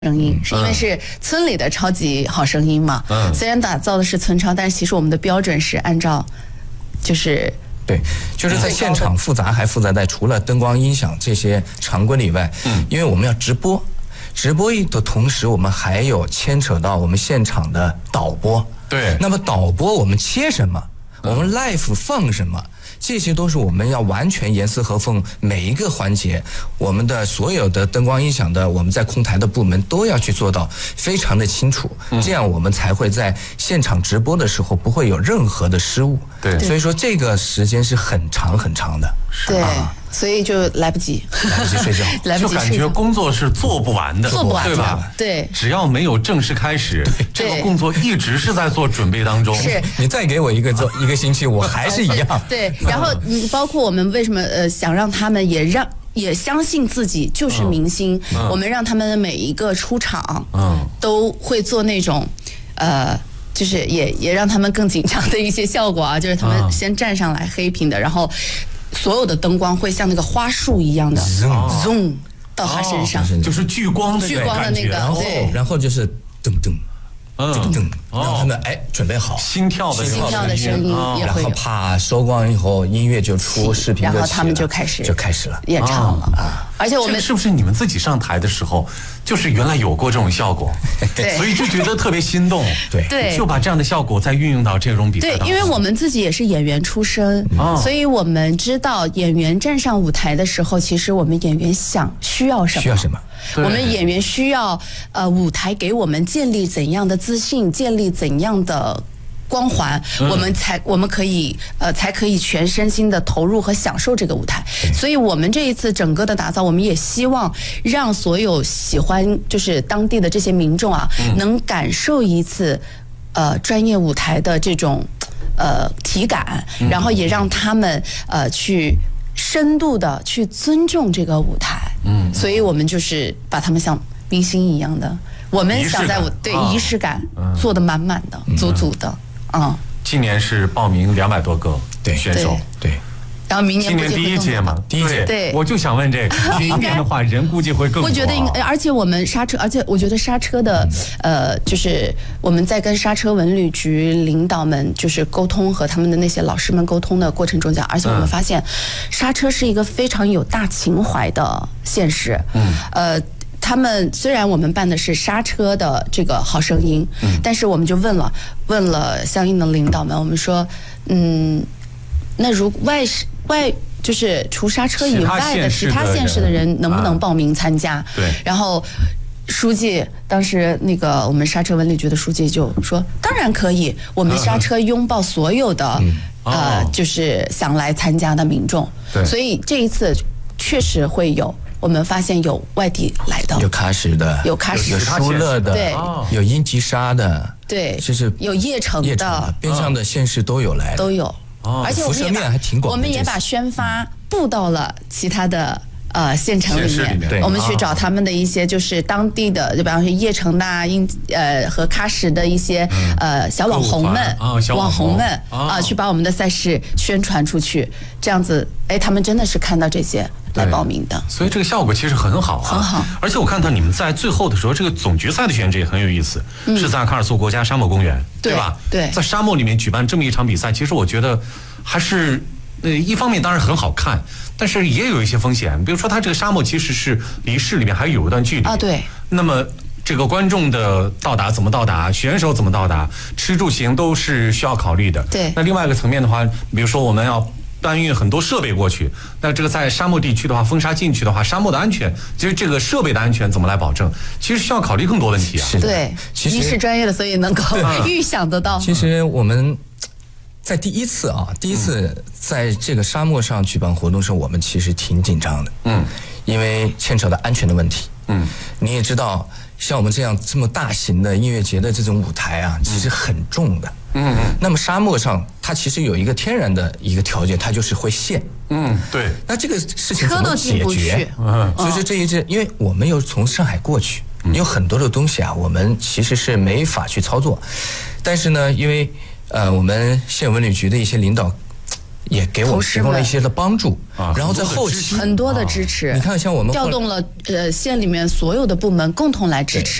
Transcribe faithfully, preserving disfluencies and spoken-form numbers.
声音，是因为是村里的超级好声音嘛。嗯，虽然打造的是村超，但是其实我们的标准是按照，就是对，就是在现场复杂还复杂在除了灯光音响这些常规以外，嗯，因为我们要直播，直播的同时，我们还有牵扯到我们现场的导播。 对， 那么导播我们切什么，我们 live 放什么？这些都是我们要完全严丝合缝，每一个环节，我们的所有的灯光音响的，我们在控台的部门都要去做到非常的清楚，嗯、这样我们才会在现场直播的时候不会有任何的失误。 对， 所以说这个时间是很长很长的。 对。啊，所以就来不及， 来不及睡觉， 来不及睡觉， 就感觉工作是做不完的， 做不完， 对吧？ 对， 只要没有正式开始，这个工作一直是在做准备当中。 是， 你再给我一个做一个星期，我还是一样。 对，然后你包括我们为什么呃想让他们也让也相信自己就是明星，嗯、我们让他们每一个出场，嗯，都会做那种，呃。就是也也让他们更紧张的一些效果啊，就是他们先站上来黑屏的，然后所有的灯光会像那个花束一样的 zoom 到他身上， 哦、就是聚光的聚光的那个， 然后然后就是噔噔。噔噔，让他们哎准备好， 心跳的心跳的声音也会有， 然后啪收光以后，音乐就出，视频就起了， 然后他们就开始就开始了演唱了啊！而且我们是不是你们自己上台的时候，就是原来有过这种效果， 对， 所以就觉得特别心动， 对对， 就把这样的效果再运用到这种比赛当中。 对，因为我们自己也是演员出身，所以我们知道演员站上舞台的时候，其实我们演员想需要什么， 需要什么。 我们演员需要呃舞台给我们建立怎样的自信，建立怎样的光环，嗯、我们才我们可以呃才可以全身心的投入和享受这个舞台。所以我们这一次整个的打造，我们也希望让所有喜欢就是当地的这些民众啊，嗯、能感受一次呃专业舞台的这种呃体感，嗯、然后也让他们呃去深度的去尊重这个舞台。嗯，所以我们就是把他们像明星一样的，我们想在对仪式感做得满满的、嗯、足足的啊。 今年是报名两百多个选手， 对。 然后明年今年第一届嘛， 第一届， 对， 我就想问这个，明年的话人估计会更多。 我觉得应该，而且我们刹车，而且我觉得刹车的，呃，就是我们在跟刹车文旅局领导们就是沟通和他们的那些老师们沟通的过程中讲，而且我们发现，刹车是一个非常有大情怀的县市，嗯，呃。他们虽然我们办的是刹车的这个好声音，嗯，但是我们就问了问了相应的领导们，我们说，嗯，那如外外就是除刹车以外的其他县市的人能不能报名参加？ 对， 然后书记当时那个我们刹车文旅局的书记就说，当然可以，我们刹车拥抱所有的、嗯、呃，就是想来参加的民众， 对， 所以这一次确实会有。我们发现有外地来的， 有喀什的， 有喀什， 有疏勒的， 对， 有因吉沙的， 对， 就是有邺城的， 边上的县市都有来的， 都有。而且我们也把还挺广， 我们也把宣发布到了其他的呃县城里面， 对， 我们去找他们的一些就是当地的，就比方说邺城的、因呃和喀什的一些呃小网红们、网红们啊，去把我们的赛事宣传出去，这样子，哎，他们真的是看到这些来报名的， 所以这个效果其实很好啊， 很好。 而且我看到你们在最后的时候，这个总决赛的选址也很有意思，嗯、是在阿喀尔苏国家沙漠公园， 对吧？ 对， 在沙漠里面举办这么一场比赛，其实我觉得还是呃一方面当然很好看，但是也有一些风险，比如说它这个沙漠其实是离市里面还有一段距离啊，对。 那么这个观众的到达怎么到达，选手怎么到达，吃住行都是需要考虑的。 对。 那另外一个层面的话，比如说我们要搬运很多设备过去，那这个在沙漠地区的话，风沙进去的话，沙漠的安全，其实这个设备的安全怎么来保证，其实需要考虑更多问题啊。 是的， 对， 其实你是专业的，所以能够预想得到。 其实我们在第一次啊，第一次在这个沙漠上举办活动的时候，我们其实挺紧张的，嗯，因为牵扯到安全的问题，嗯，你也知道，像我们这样这么大型的音乐节的这种舞台啊，其实很重的。嗯嗯，那么沙漠上它其实有一个天然的一个条件，它就是会陷。 嗯，对。 那这个事情怎么解决？嗯，所以说这一次，因为我们又从上海过去，有很多的东西啊，我们其实是没法去操作。但是呢，因为呃，我们县文旅局的一些领导也给我们提供了一些的帮助，啊、然后在后期很多的支持。 啊、你看，像我们调动了呃县里面所有的部门共同来支持。